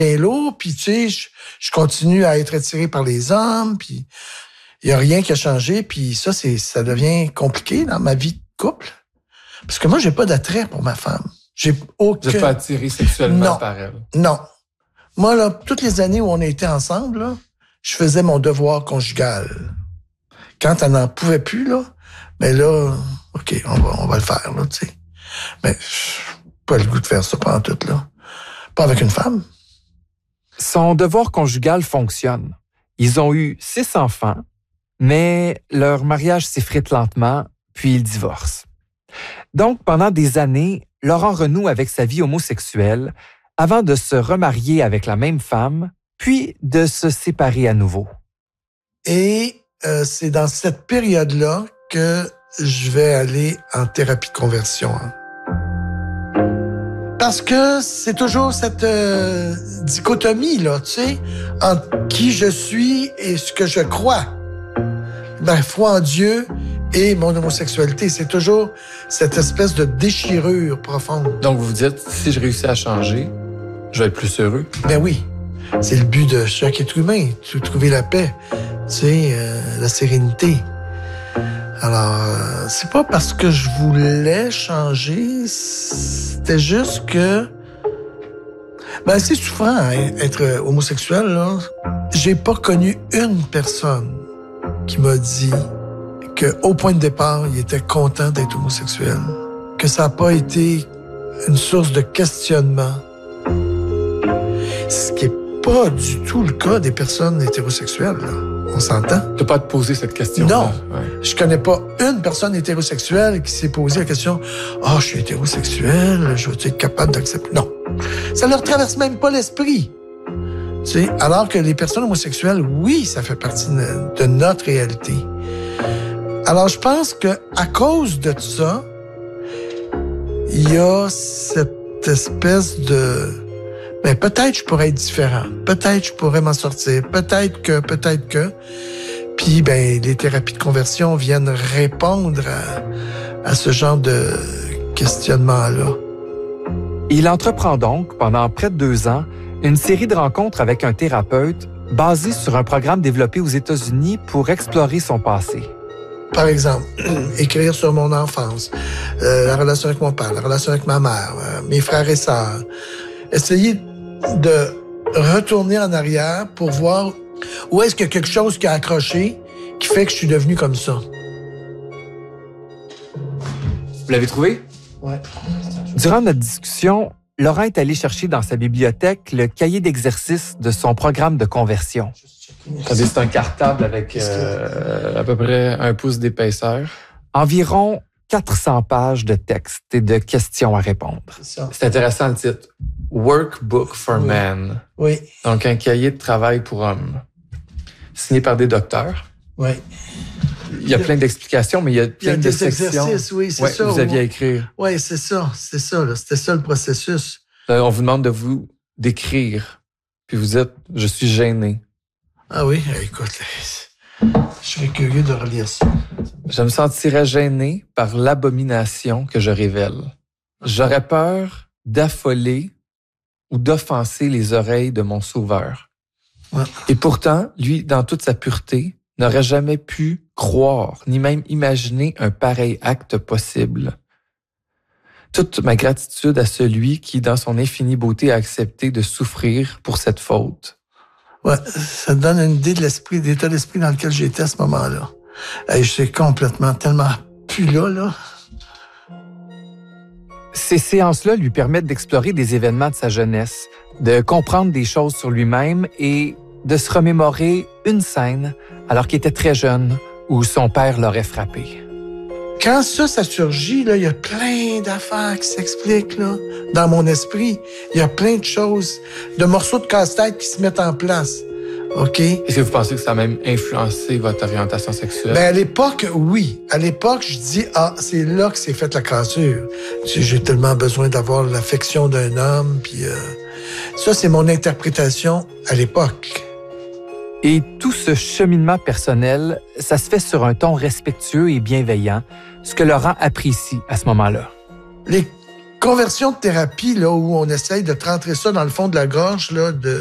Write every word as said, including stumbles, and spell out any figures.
bien lourd, puis tu sais, je, je continue à être attiré par les hommes, puis il y a rien qui a changé, puis ça, c'est, ça devient compliqué dans ma vie de couple. Parce que moi, j'ai pas d'attrait pour ma femme. J'ai aucun... Vous n'êtes pas attiré sexuellement non, par elle? Non. Moi, là, toutes les années où on a été ensemble, là, je faisais mon devoir conjugal. Quand elle n'en pouvait plus, là, ben là, OK, on va, on va le faire, là, tu sais. Mais pas le goût de faire ça pendant tout, là. Pas avec une femme. Son devoir conjugal fonctionne. Ils ont eu six enfants, mais leur mariage s'effrite lentement, puis ils divorcent. Donc, pendant des années, Laurent renoue avec sa vie homosexuelle avant de se remarier avec la même femme, puis de se séparer à nouveau. Et euh, c'est dans cette période-là que je vais aller en thérapie de conversion. Hein. Parce que c'est toujours cette euh, dichotomie, là, tu sais, entre qui je suis et ce que je crois. Ben, foi en Dieu et mon homosexualité, c'est toujours cette espèce de déchirure profonde. Donc, vous vous dites, si je réussis à changer, je vais être plus heureux? Ben oui. C'est le but de chaque être humain, de trouver la paix, tu sais, euh, la sérénité. Alors, euh, c'est pas parce que je voulais changer, c'était juste que... Ben, c'est souffrant, hein, être homosexuel, là. J'ai pas connu une personne qui m'a dit qu'au point de départ, il était content d'être homosexuel, que ça n'a pas été une source de questionnement. Ce qui est pas du tout le cas des personnes hétérosexuelles, là. On s'entend? Tu n'as pas à te poser cette question. Non. Ouais. Je connais pas une personne hétérosexuelle qui s'est posé la question « Ah, oh, je suis hétérosexuel, je vais être capable d'accepter... » Non. Ça leur traverse même pas l'esprit. Tu sais, alors que les personnes homosexuelles, oui, ça fait partie de, de notre réalité. Alors, je pense que à cause de ça, il y a cette espèce de... Ben, peut-être je pourrais être différent. Peut-être je pourrais m'en sortir. Peut-être que, peut-être que. Puis, ben, les thérapies de conversion viennent répondre à, à ce genre de questionnement-là. Il entreprend donc, pendant près de deux ans, une série de rencontres avec un thérapeute basée sur un programme développé aux États-Unis pour explorer son passé. Par exemple, écrire sur mon enfance, euh, la relation avec mon père, la relation avec ma mère, euh, mes frères et sœurs. Essayer de retourner en arrière pour voir où est-ce qu'il y a quelque chose qui a accroché qui fait que je suis devenu comme ça. Vous l'avez trouvé? Ouais. Durant notre discussion, Laurent est allé chercher dans sa bibliothèque le cahier d'exercice de son programme de conversion. C'est un cartable avec euh, à peu près un pouce d'épaisseur. Environ quatre cents pages de texte et de questions à répondre. C'est, c'est intéressant le titre. Workbook for oui. Men. Oui. Donc, un cahier de travail pour hommes. Signé par des docteurs. Oui. Il y a plein d'explications, mais il y a plein il y a de des sections. exercices, oui, c'est ouais, ça. Vous aviez à écrire. Oui, c'est ça. C'est ça, là. C'était ça le processus. On vous demande de vous décrire. Puis vous dites, je suis gêné. Ah oui? Écoute, je serais curieux de relire ça. Je me sentirais gêné par l'abomination que je révèle. J'aurais peur d'affoler ou d'offenser les oreilles de mon sauveur. Ouais. Et pourtant, lui, dans toute sa pureté, n'aurait jamais pu croire, ni même imaginer un pareil acte possible. Toute ma gratitude à celui qui, dans son infinie beauté, a accepté de souffrir pour cette faute. Ouais, ça te donne une idée de l'esprit, de l'état d'esprit dans lequel j'étais à ce moment-là. Et je suis complètement, tellement plus là, là. Ces séances-là lui permettent d'explorer des événements de sa jeunesse, de comprendre des choses sur lui-même et de se remémorer une scène, alors qu'il était très jeune, où son père l'aurait frappé. Quand ça, ça surgit, là, il y a plein d'affaires qui s'expliquent, là, dans mon esprit. Il y a plein de choses, de morceaux de casse-tête qui se mettent en place. OK? Est-ce que vous pensez que ça a même influencé votre orientation sexuelle? Ben, à l'époque, oui. À l'époque, je dis, ah, c'est là que s'est faite la cassure. J'ai tellement besoin d'avoir l'affection d'un homme, puis euh, ça, c'est mon interprétation à l'époque. Et tout ce cheminement personnel, ça se fait sur un ton respectueux et bienveillant, ce que Laurent apprécie à ce moment-là. Les conversions de thérapie là, où on essaye de te rentrer ça dans le fond de la gorge, là, de